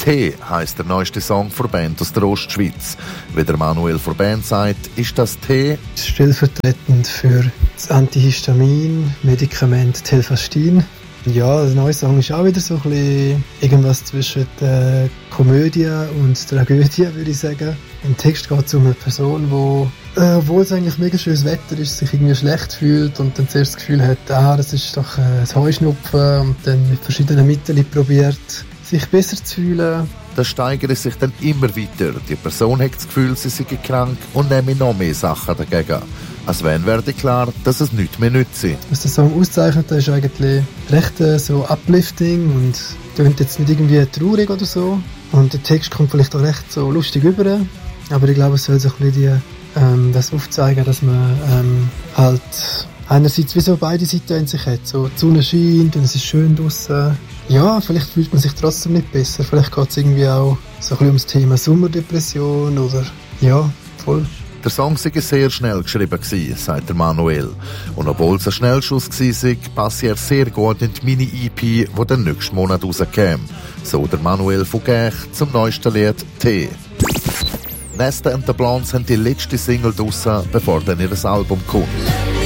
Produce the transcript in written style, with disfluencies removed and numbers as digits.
Tee heisst der neueste Song der Band aus der Ostschweiz. Wie der Manuel von der Band sagt, ist das Tee stellvertretend für das Antihistamin-Medikament Telfastin. Ja, der neue Song ist auch wieder so ein bisschen irgendwas zwischen der Komödie und Tragödie, würde ich sagen. Im Text geht es um eine Person, die, obwohl es eigentlich mega schönes Wetter ist, sich irgendwie schlecht fühlt und dann zuerst das Gefühl hat, das ist doch ein Heuschnupfen, und dann mit verschiedenen Mitteln probiert, sich besser zu fühlen. Das steigert sich dann immer weiter. Die Person hat das Gefühl, sie sei krank und nehme noch mehr Sachen dagegen. Als wenn werde klar, dass es nichts mehr nützt. Was der Song auszeichnet, ist eigentlich recht so uplifting und klingt jetzt nicht irgendwie traurig oder so. Und der Text kommt vielleicht auch recht so lustig rüber. Aber ich glaube, es soll so ein bisschen das aufzeigen, dass man halt einerseits wie so beide Seiten in sich hat. So, die Sonne scheint und es ist schön draussen. Ja, vielleicht fühlt man sich trotzdem nicht besser. Vielleicht geht es irgendwie auch so ein bisschen ums Thema Sommerdepression oder ja, voll. Der Song sei sehr schnell geschrieben gewesen, sagt der Manuel. Und obwohl es ein Schnellschuss war, passe er sehr gut in die Mini-EP, die den nächsten Monat rauskäme. So der Manuel von Gäch zum neuesten Lied Tee. Nesta and the Blondes haben die letzte Single draussen, bevor dann ihr Album kommt.